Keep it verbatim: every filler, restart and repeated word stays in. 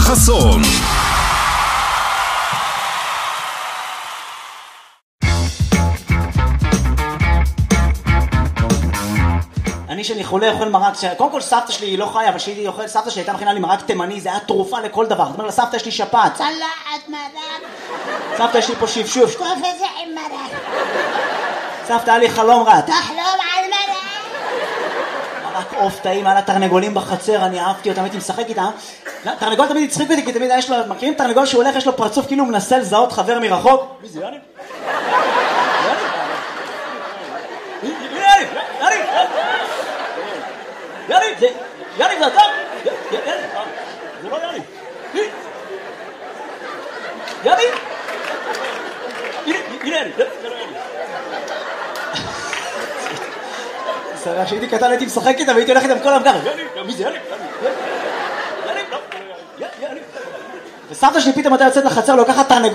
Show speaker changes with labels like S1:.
S1: חסון.
S2: אני שאני חולה אוכל מרק, קודם כל סבתא שלי היא לא חיה, אבל שהיא אוכל, סבתא שלי הייתה מכינה לי מרק תימני, זה היה תרופה לכל דבר. זאת אומרת לה, סבתא יש לי שפעת.
S3: צלחת מרק.
S2: סבתא יש לי פה שפשוף.
S3: שטוף את זה עם מרק.
S2: סבתא היה לי חלום רע.
S3: תחלום על מרק.
S2: מרק עוף טעים, היה לה תרנגולים בחצר, אני אהבתי אותם, הייתי משחק איתם. תרנגול תמיד הצחיק אותי, כי תמיד יש לו, מכירים תרנגול שהוא הולך, יש לו פרצוף כאילו הוא מנסה לזהות חבר מרחוק? מי זה, יאני? יאני! יאני! יאני! זה... יאני זה אתה! יאני! זה לא יאני! יאני! הנה יאני! זה לא יאני! סרח, שהייתי קטן הייתי משחק איתם והייתי הולך איתם כל המגר. יאני! מי זה יאני? יאני! יאני! וסבתא שלי פתאום הייתה יוצאת לחצר לוקחת תרנגול